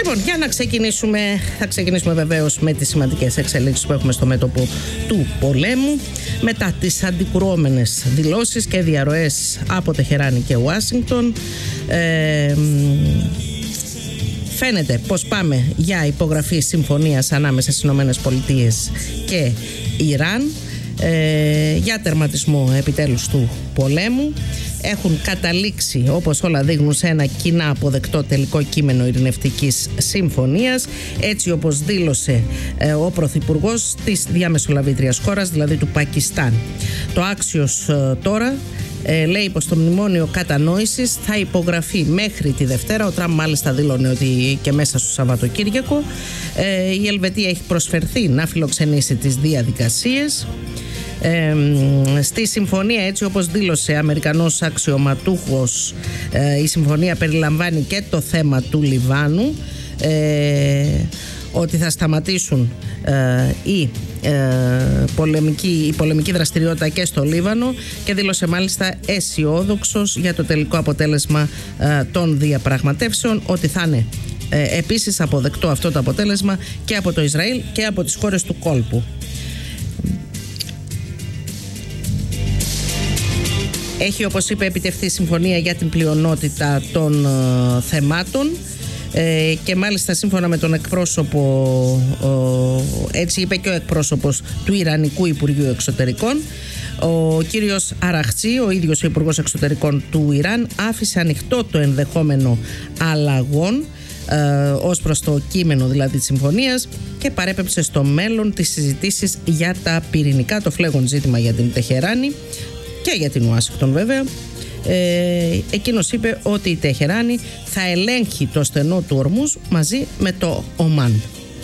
Λοιπόν, για να ξεκινήσουμε, θα ξεκινήσουμε βεβαίως με τις σημαντικές εξελίξεις που έχουμε στο μέτωπο του πολέμου. Μετά τις αντικρουόμενες δηλώσεις και διαρροές από Τεχεράνη και Ουάσιγκτον, φαίνεται πως πάμε για υπογραφή συμφωνίας ανάμεσα στις ΗΠΑ και Ιράν για τερματισμό επιτέλους του πολέμου. Έχουν καταλήξει, όπως όλα δείχνουν, σε ένα κοινά αποδεκτό τελικό κείμενο ειρηνευτικής συμφωνίας, έτσι όπως δήλωσε ο Πρωθυπουργός της διαμεσολαβήτριας χώρας, δηλαδή του Πακιστάν. Το Axios τώρα λέει πως το μνημόνιο κατανόησης θα υπογραφεί μέχρι τη Δευτέρα. Ο Τραμπ μάλιστα δήλωνε ότι και μέσα στο Σαββατοκύριακο. Η Ελβετία έχει προσφερθεί να φιλοξενήσει τις διαδικασίες. Στη συμφωνία, έτσι όπως δήλωσε Αμερικανός αξιωματούχος, η συμφωνία περιλαμβάνει και το θέμα του Λιβάνου, ότι θα σταματήσουν η πολεμική δραστηριότητα και στο Λίβανο, και δήλωσε μάλιστα αισιόδοξος για το τελικό αποτέλεσμα των διαπραγματεύσεων, ότι θα είναι επίσης αποδεκτό αυτό το αποτέλεσμα και από το Ισραήλ και από τις χώρες του κόλπου. Έχει, όπως είπε, επιτευχθεί συμφωνία για την πλειονότητα των θεμάτων και μάλιστα σύμφωνα με τον εκπρόσωπο, έτσι είπε και ο εκπρόσωπος του Ιρανικού Υπουργείου Εξωτερικών, ο κύριος Αραχτσί, ο ίδιος ο Υπουργός Εξωτερικών του Ιράν, άφησε ανοιχτό το ενδεχόμενο αλλαγών ως προς το κείμενο δηλαδή της συμφωνίας και παρέπεψε στο μέλλον τις συζητήσεις για τα πυρηνικά, το φλέγον ζήτημα για την Τεχεράνη και για την Ουάσιγκτον βέβαια. Εκείνος είπε ότι η Τεχεράνη θα ελέγχει το στενό του Ορμούζ μαζί με το Ομάν.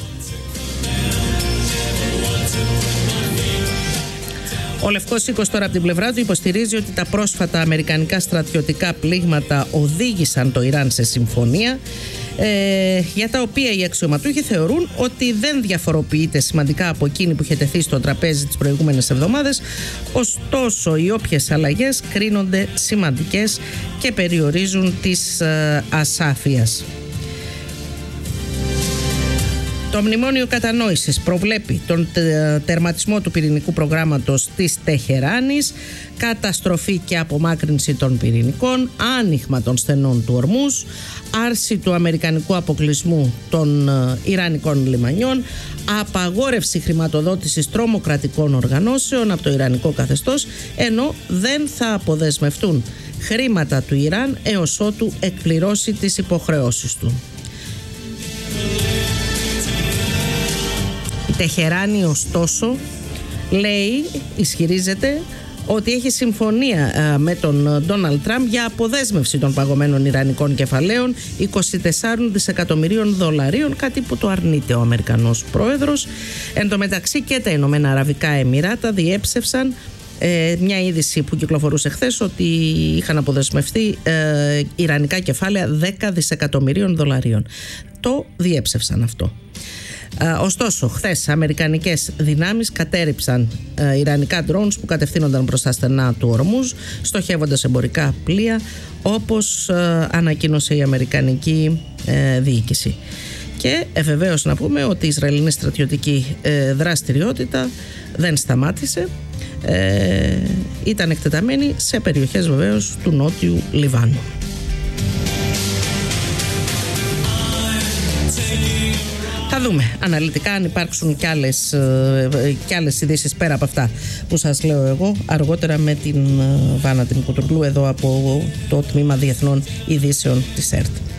Ο Λευκός Οίκος τώρα από την πλευρά του υποστηρίζει ότι τα πρόσφατα αμερικανικά στρατιωτικά πλήγματα οδήγησαν το Ιράν σε συμφωνία, για τα οποία οι αξιωματούχοι θεωρούν ότι δεν διαφοροποιείται σημαντικά από εκείνη που είχε τεθεί στο τραπέζι τις προηγούμενες εβδομάδες. Ωστόσο, οι όποιες αλλαγές κρίνονται σημαντικές και περιορίζουν τις ασάφειες. Το Μνημόνιο Κατανόησης προβλέπει τον τερματισμό του πυρηνικού προγράμματος της Τεχεράνης, καταστροφή και απομάκρυνση των πυρηνικών, άνοιγμα των στενών του Ορμούζ, άρση του αμερικανικού αποκλεισμού των Ιρανικών λιμανιών, απαγόρευση χρηματοδότησης τρομοκρατικών οργανώσεων από το Ιρανικό καθεστώς, ενώ δεν θα αποδεσμευτούν χρήματα του Ιράν έως ότου εκπληρώσει τις υποχρεώσεις του. Η Τεχεράνη, ωστόσο, λέει, ισχυρίζεται ότι έχει συμφωνία με τον Ντόναλντ Τραμπ για αποδέσμευση των παγωμένων ιρανικών κεφαλαίων 24 δισεκατομμυρίων δολαρίων, κάτι που το αρνείται ο Αμερικανός πρόεδρος. Εν τω μεταξύ και τα Ηνωμένα Αραβικά Εμιράτα διέψευσαν μια είδηση που κυκλοφορούσε χθες ότι είχαν αποδεσμευτεί ιρανικά κεφάλαια 10 δισεκατομμυρίων δολαρίων. Το διέψευσαν αυτό. Ωστόσο, χθες αμερικανικές δυνάμεις κατέρριψαν ιρανικά drones που κατευθύνονταν προς τα στενά του Ορμούζ, στοχεύοντας εμπορικά πλοία, όπως ανακοίνωσε η αμερικανική διοίκηση. Και βεβαίως να πούμε ότι η Ισραηλινή στρατιωτική δραστηριότητα δεν σταμάτησε, ήταν εκτεταμένη σε περιοχές βεβαίως του νότιου Λιβάνου. Θα δούμε αναλυτικά αν υπάρξουν κι άλλες ειδήσεις πέρα από αυτά που σας λέω εγώ αργότερα με την Βάνα την Κουτουρλού εδώ από το Τμήμα Διεθνών Ειδήσεων της ΕΡΤ.